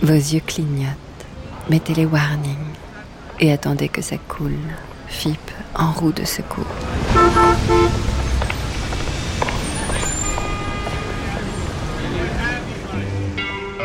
Vos yeux clignotent, mettez les warnings et attendez que ça coule, FIP en roue de secours.